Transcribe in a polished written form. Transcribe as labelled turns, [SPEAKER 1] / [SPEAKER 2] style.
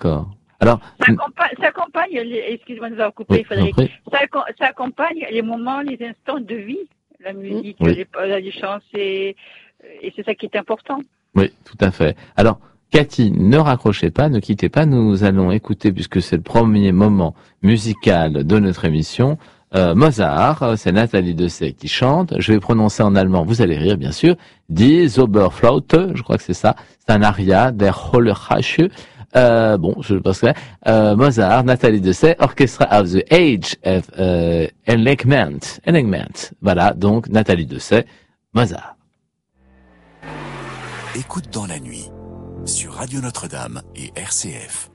[SPEAKER 1] D'accord. Alors,
[SPEAKER 2] ça accompagne excusez-moi de vous avoir coupé, Frédéric. Ça accompagne les moments, les instants de vie, la musique, les chants, et c'est ça qui est important.
[SPEAKER 1] Oui, tout à fait. Alors, Cathy, ne raccrochez pas, ne quittez pas, nous allons écouter, puisque c'est le premier moment musical de notre émission, Mozart, c'est Nathalie Dessay qui chante, je vais prononcer en allemand, vous allez rire bien sûr, Die Zauberflaute, je crois que c'est ça, c'est un aria, der Hollerhache, je pense que Mozart, Nathalie Dessay, Orchestra of the Age of Enlightenment. Voilà, donc Nathalie Dessay, Mozart.
[SPEAKER 3] Écoute dans la nuit, sur Radio Notre-Dame et RCF.